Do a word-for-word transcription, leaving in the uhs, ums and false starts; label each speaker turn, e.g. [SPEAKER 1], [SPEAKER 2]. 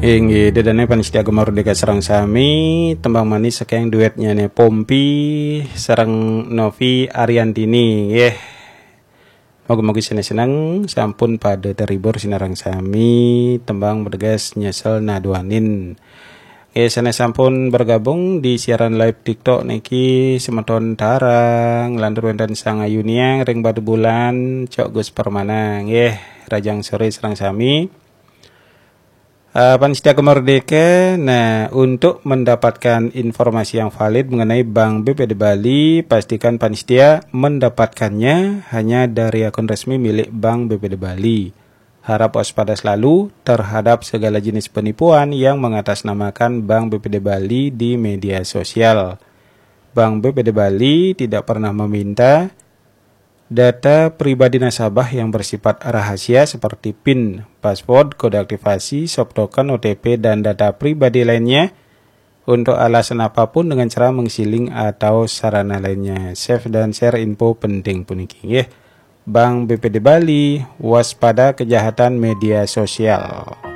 [SPEAKER 1] Hingga dadane panitia Merdeka sareng sami tembang manis saking duetnya nih Pompi sareng Novi Ariantini. Yeh. Moga-moga seneng-seneng sampun pada terhibur sinarang sami tembang bergas nyesel naduanin. Oke, sana sampun bergabung di siaran live TikTok niki semeton tarang lantur dan sang ayuniang ring batu bulan cok Gus Permanang. Yeh, rajang sore sareng sami. Uh, Panitia Merdeka, nah untuk mendapatkan informasi yang valid mengenai Bank B P D Bali, pastikan panitia mendapatkannya hanya dari akun resmi milik Bank B P D Bali. Harap waspada selalu terhadap segala jenis penipuan yang mengatasnamakan Bank B P D Bali di media sosial. Bank B P D Bali tidak pernah meminta data pribadi nasabah yang bersifat rahasia seperti PIN, password, kode aktivasi, soft token, O T P, dan data pribadi lainnya untuk alasan apapun dengan cara mengsiling atau sarana lainnya. Save dan share info penting puniki. Yeah. Bank B P D Bali, waspada kejahatan media sosial.